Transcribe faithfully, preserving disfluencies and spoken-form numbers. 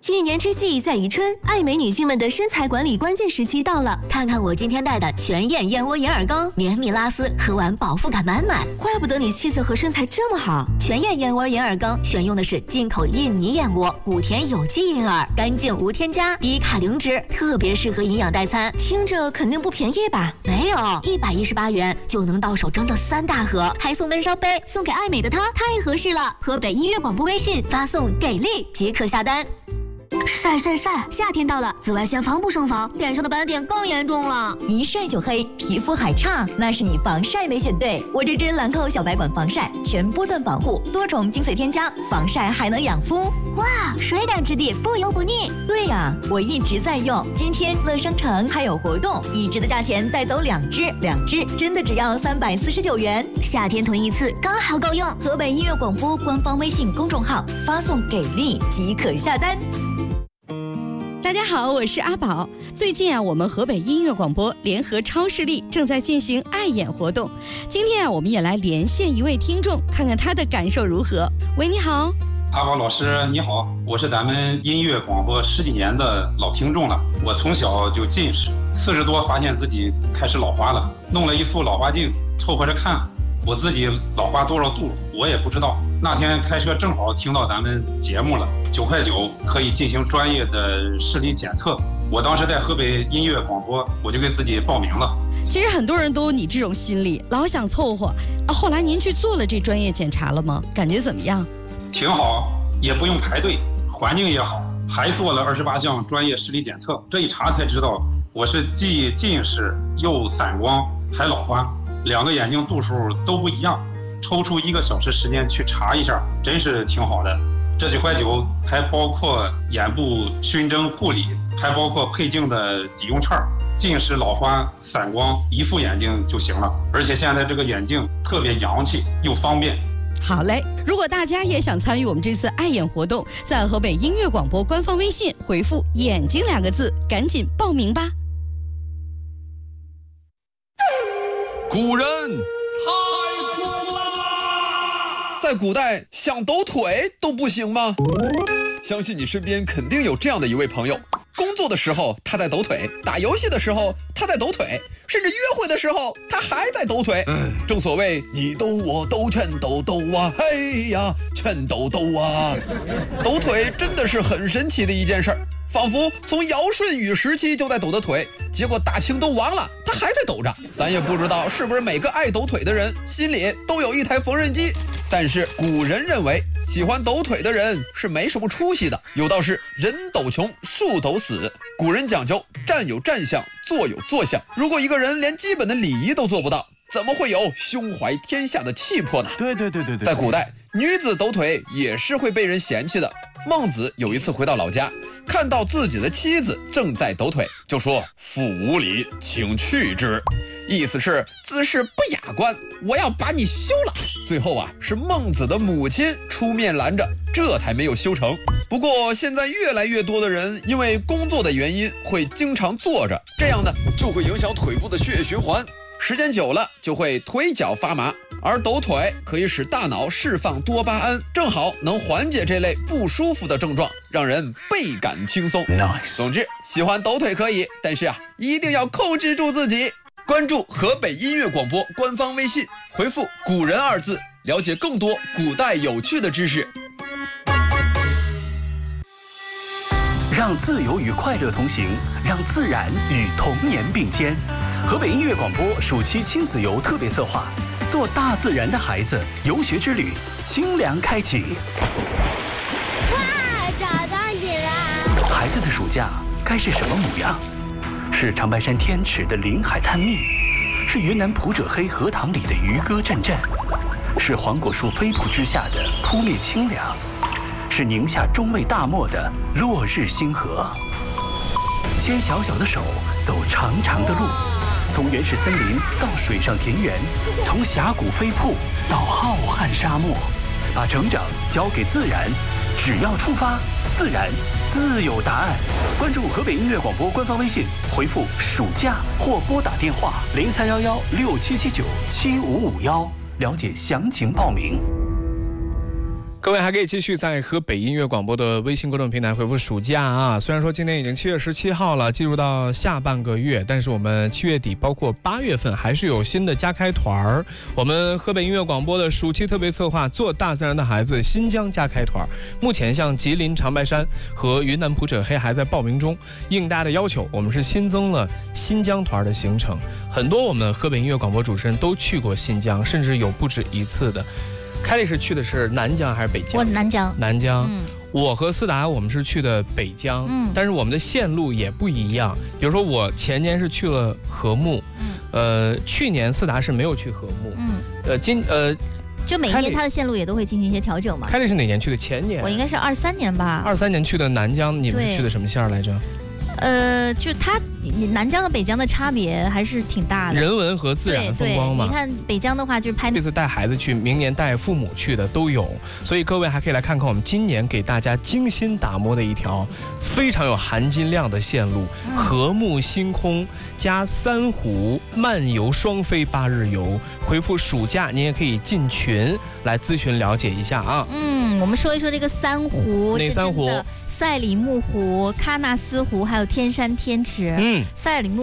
一年之计在于春，爱美女性们的身材管理关键时期到了。 看看我今天带的全燕燕窝银耳羹，绵密拉丝，喝完饱腹感满满。 怪不得你气色和身材这么好。 全燕燕窝银耳羹选用的是进口印尼燕窝，谷田有机银耳，干净无添加，低卡零脂，特别适合营养代餐。 听着肯定不便宜吧？ 没有，一百一十八元就能到手整整三大盒，还送温烧杯，送给爱美的她太合适了。河北音乐广播微信发送给力即可下单。晒晒晒！夏天到了，紫外线防不胜防，脸上的斑点更严重了。 一晒就黑，皮肤还差，那是你防晒没选对。我这支兰蔻小白管防晒，全波段保护，多重精粹添加，防晒还能养肤。 哇，水感质地，不油不腻。 对呀，我一直在用。今天乐商城还有活动，一支的价钱带走两支，两支真的只要三百四十九元。 夏天囤一次刚好够用。 河北音乐广播官方微信公众号发送给力即可下单。 大家好，我是阿宝。最近啊，我们河北音乐广播联合超视力正在进行爱眼活动。今天啊，我们也来连线一位听众，看看他的感受如何。喂，你好。 阿宝老师你好，我是咱们音乐广播十几年的老听众了。我从小就近视，四十多发现自己开始老花了，弄了一副老花镜凑合着看。我自己老花多少度我也不知道。那天开车正好听到咱们节目了，九块九可以进行专业的视力检测。我当时在河北音乐广播，我就给自己报名了。 其实很多人都有你这种心理，老想凑合。啊，后来您去做了这专业检查了吗？感觉怎么样？ 挺好，也不用排队，环境也好，还做了二十八项专业视力检测。这一查才知道，我是既近视又散光还老花，两个眼睛度数都不一样。抽出一个小时时间去查一下，真是挺好的。这九块九还包括眼部熏蒸护理，还包括配镜的抵用券，近视老花散光一副眼镜就行了。而且现在这个眼镜特别洋气又方便。 好嘞，如果大家也想参与我们这次爱眼活动，在河北音乐广播官方微信回复眼睛两个字，赶紧报名吧。 古人太酷了，在古代想抖腿都不行吗？相信你身边肯定有这样的一位朋友，工作的时候他在抖腿，打游戏的时候他在抖腿，甚至约会的时候他还在抖腿。嗯，正所谓你抖我抖全抖抖啊，嘿呀全抖抖啊。抖腿真的是很神奇的一件事儿，仿佛从尧舜禹时期就在抖的腿，结果大清都亡了，他还在抖着。咱也不知道是不是每个爱抖腿的人心里都有一台缝纫机，但是古人认为喜欢抖腿的人是没什么出息的。有道是人抖穷，树抖死。古人讲究站有站相，坐有坐相。如果一个人连基本的礼仪都做不到，怎么会有胸怀天下的气魄呢？对对对对对，在古代，女子抖腿也是会被人嫌弃的。孟子有一次回到老家，看到自己的妻子正在抖腿，就说：“妇无礼，请去之。”意思是姿势不雅观，我要把你休了。最后啊，是孟子的母亲出面拦着，这才没有修成。不过现在越来越多的人因为工作的原因会经常坐着，这样呢就会影响腿部的血液循环，时间久了就会腿脚发麻。而抖腿可以使大脑释放多巴胺，正好能缓解这类不舒服的症状，让人倍感轻松。Nice。总之，喜欢抖腿可以，但是啊，一定要控制住自己。关注河北音乐广播官方微信，回复“古人”二字，了解更多古代有趣的知识。 让自由与快乐同行，让自然与童年并肩。河北音乐广播暑期亲子游特别策划。做大自然的孩子，游学之旅清凉开启。 哇，找到你了！ 孩子的暑假该是什么模样？是长白山天池的林海探秘，是云南普者黑荷塘里的渔歌阵阵，是黄果树飞瀑之下的扑面清凉，是宁夏中卫大漠的落日星河。牵小小的手，走长长的路。从原始森林到水上田园，从峡谷飞瀑到浩瀚沙漠，把成长交给自然，只要出发，自然自有答案。关注河北音乐广播官方微信，回复“暑假”或拨打电话零三幺幺六七七九七五五幺，了解详情报名。 各位还可以继续在河北音乐广播的微信公众平台回复暑假啊。虽然说今天已经七月十七号了，进入到下半个月，但是我们七月底包括八月份还是有新的加开团儿。我们河北音乐广播的暑期特别策划做大自然的孩子新疆加开团，目前像吉林长白山和云南普者黑还在报名中。应大家的要求，我们是新增了新疆团的行程。很多我们河北音乐广播主持人都去过新疆，甚至有不止一次的。凯丽是去的是南疆还是北疆？ 我南疆。 南疆。 嗯， 我和思达我们是去的北疆， 嗯， 但是我们的线路也不一样。比如说我前年是去了和木， 嗯， 呃，去年思达是没有去和木， 嗯， 呃，今呃。 就每一年它的线路也都会进行一些调整嘛。 凯丽是哪年去的？前年。 我应该是二三年吧。 二三年去的南疆，你们是去的什么线来着？ 呃，就是它南疆和北疆的差别还是挺大的， 人文和自然风光嘛。 你看北疆的话，就是拍这次带孩子去，明年带父母去的都有，所以各位还可以来看看我们今年给大家精心打磨的一条非常有含金量的线路： 嗯、 和木星空加三湖漫游双飞八日游。回复暑假，您也可以进群来咨询了解一下啊。 嗯，我们说一说这个三湖， 哪三湖？ 赛里木湖、喀纳斯湖，还有天山天池。 嗯， 赛里木